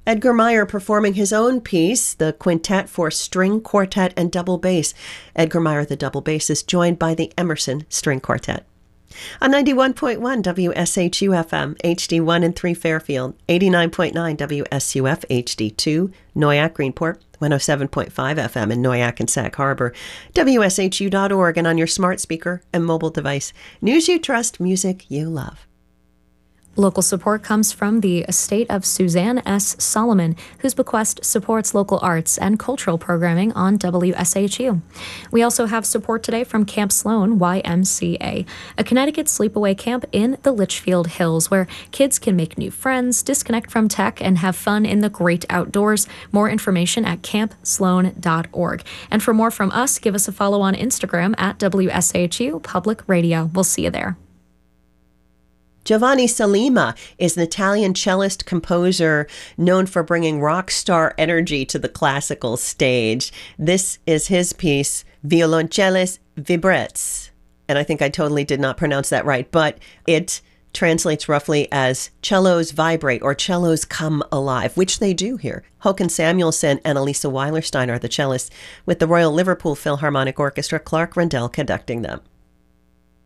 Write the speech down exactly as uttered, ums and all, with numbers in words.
Edgar Meyer performing his own piece, the Quintet for String Quartet and Double Bass. Edgar Meyer, the double bassist, joined by the Emerson String Quartet. On ninety-one point one W S H U F M, H D one and three Fairfield, eighty-nine point nine W S U F H D two, Noyak Greenport, one oh seven point five F M in Noyak and Sag Harbor, W S H U dot org, and on your smart speaker and mobile device. News you trust, music you love. Local support comes from the estate of Suzanne S. Solomon, whose bequest supports local arts and cultural programming on W S H U. We also have support today from Camp Sloan Y M C A, a Connecticut sleepaway camp in the Litchfield Hills, where kids can make new friends, disconnect from tech, and have fun in the great outdoors. More information at camp sloan dot org. And for more from us, give us a follow on Instagram at W S H U Public Radio. We'll see you there. Giovanni Salima is an Italian cellist composer known for bringing rock star energy to the classical stage. This is his piece, Violoncellis Vibrettes. And I think I totally did not pronounce that right, but it translates roughly as cellos vibrate or cellos come alive, which they do here. Håkan Samuelsson and Elisa Weilerstein are the cellists, with the Royal Liverpool Philharmonic Orchestra, Clark Rendell conducting them.